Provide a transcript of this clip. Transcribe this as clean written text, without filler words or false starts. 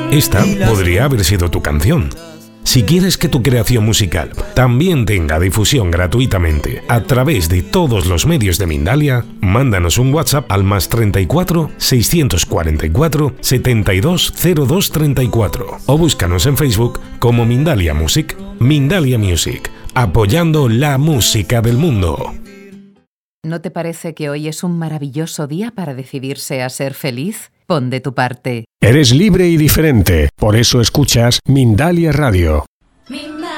Esta podría haber sido tu canción. Si quieres que tu creación musical también tenga difusión gratuitamente a través de todos los medios de Mindalia, mándanos un WhatsApp al +34 644 72 02 34 o búscanos en Facebook como Mindalia Music. Mindalia Music, apoyando la música del mundo. ¿No te parece que hoy es un maravilloso día para decidirse a ser feliz? Pon de tu parte. Eres libre y diferente, por eso escuchas Mindalia Radio.